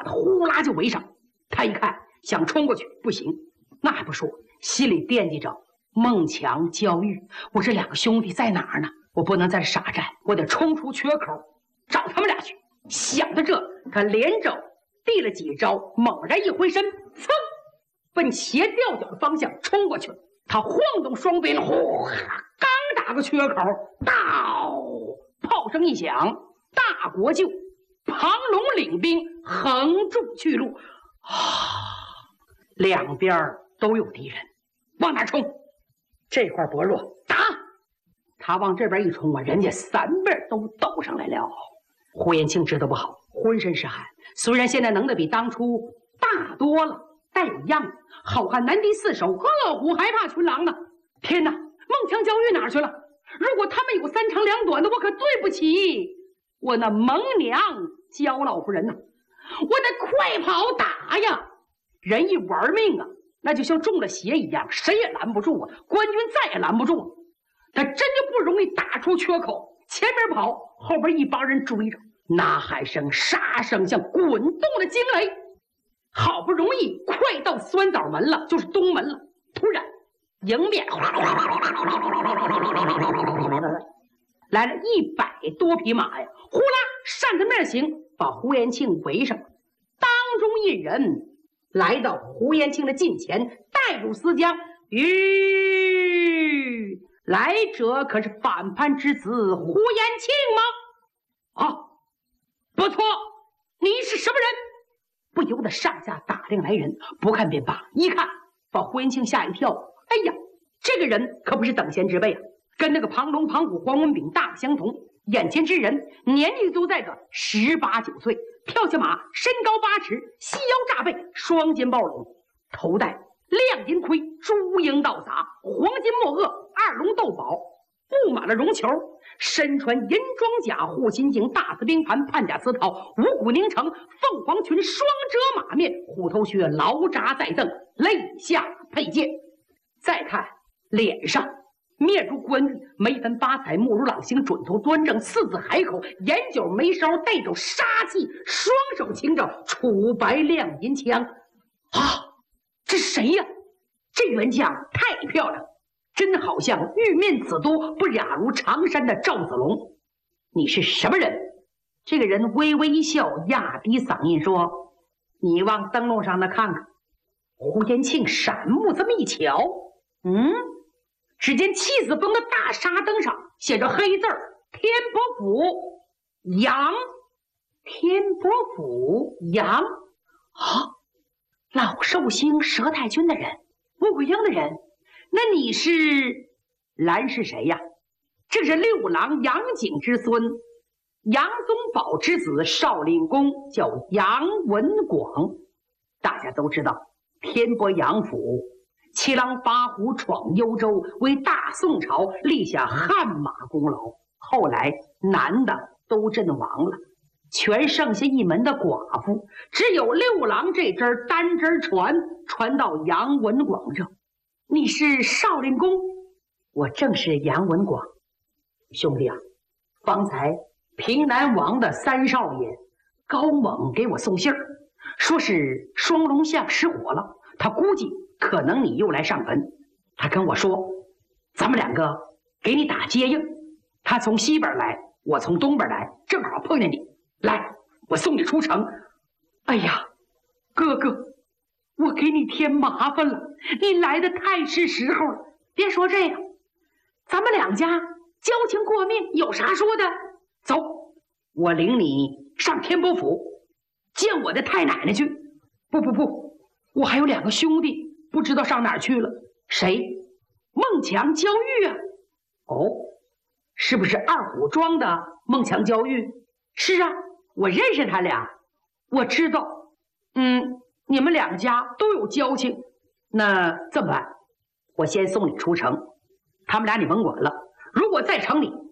子呼啦就围上。他一看想冲过去，不行，那还不说，心里惦记着孟强、焦玉，我这两个兄弟在哪儿呢？我不能在这傻站，我得冲出缺口找他们俩去。想到这，他连着递了几招，猛然一回身，噌，奔斜吊脚的方向冲过去了。他晃动双臂，呼，刚打个缺口，到炮声一响，大国舅庞龙领兵横住去路，两边都有敌人，往哪冲？这块薄弱，打！他往这边一冲啊，人家三边都斗上来了。胡延庆知道不好，浑身是汗。虽然现在能的比当初大多了，但有样，好汉难敌四手，饿虎还怕群狼呢。天哪，孟强、焦玉哪儿去了？如果他们有三长两短的，我可对不起我那萌娘焦老夫人呐！我得快跑打呀！人一玩命啊，那就像中了邪一样，谁也拦不住啊！官军再也拦不住了。他真就不容易打出缺口，前面跑，后边一帮人追着，呐喊声、杀声像滚动的惊雷。好不容易快到酸枣门了，就是东门了，突然迎面来了100多匹马呀，呼啦扇着面行，把胡延庆围上。当中一人来到胡延庆的近前，带入丝缰，吁，来者可是反叛之子胡延庆吗？啊，不错，你是什么人？不由得上下打量来人，不看便罢，一看把胡延庆吓一跳。哎呀，这个人可不是等闲之辈啊，跟那个庞龙、庞虎、黄文炳大不相同。眼前之人年纪都在个18、19岁，跳下马，身高8尺，细腰炸背，双肩抱拢，头戴亮银盔，朱缨倒洒，黄金墨萼，二龙斗宝，布满了绒球，身穿银装甲、护心镜、大字兵盘、判甲丝套、五谷凝成、凤凰裙、双遮马面、虎头靴，劳扎在蹬，肋下佩剑。再看脸上，面如冠玉，眉分八彩，目如朗星，准头端正，四字海口，眼角眉梢带着杀气，双手擎着楚白亮银枪。啊，这是谁呀？这员将太漂亮，真好像玉面紫都，不亚如常山的赵子龙。你是什么人？这个人微微一笑，压低嗓音说：“你往灯笼上那看看。”胡延庆闪目这么一瞧，只见气子峰的大沙灯上写着黑字儿：“天波府杨。”天波府杨啊，老寿星佘太君的人，穆桂英的人。那你是兰是谁呀？这是六郎杨景之孙，杨宗保之子，少林公，叫杨文广。大家都知道天波杨府七郎八虎闯幽州，为大宋朝立下汗马功劳。后来男的都阵亡了，全剩下一门的寡妇，只有六郎这支单支传到杨文广这。你是少林公？我正是杨文广。兄弟啊，方才平南王的三少爷高猛给我送信儿，说是双龙巷失火了，他估计可能你又来上坟。他跟我说咱们两个给你打接应，他从西边来，我从东边来，正好碰见你，来，我送你出城。哎呀，哥哥，我给你添麻烦了，你来的太是时候了。别说这个，咱们两家交情过命，有啥说的？走，我领你上天波府见我的太奶奶去。不，我还有2个兄弟，不知道上哪儿去了。谁？孟强、焦玉啊。哦，是不是二虎庄的孟强、焦玉？是啊，我认识他俩。我知道，你们两家都有交情。那这么办，我先送你出城，他们俩你甭管了。如果在城里